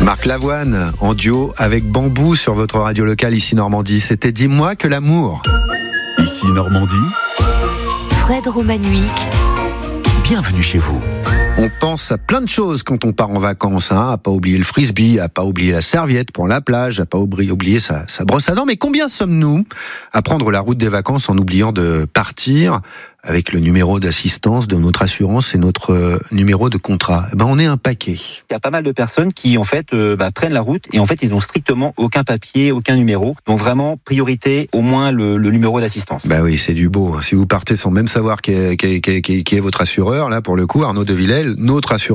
Marc Lavoine en duo avec Bambou sur votre radio locale ici Normandie. C'était Dis-moi que l'amour. Ici Normandie. Fred Romanuic. Bienvenue chez vous. On pense à plein de choses quand on part en vacances, à pas oublier le frisbee, à pas oublier la serviette pour la plage, à pas oublier sa brosse à dents. Mais combien sommes-nous à prendre la route des vacances en oubliant de partir avec le numéro d'assistance de notre assurance et notre numéro de contrat? On est un paquet. Il y a pas mal de personnes qui en fait prennent la route et en fait ils ont strictement aucun papier, aucun numéro. Donc vraiment priorité au moins le numéro d'assistance. Oui, c'est du beau. Si vous partez sans même savoir qui est votre assureur, là pour le coup, Arnaud de Villèle, notre assureur.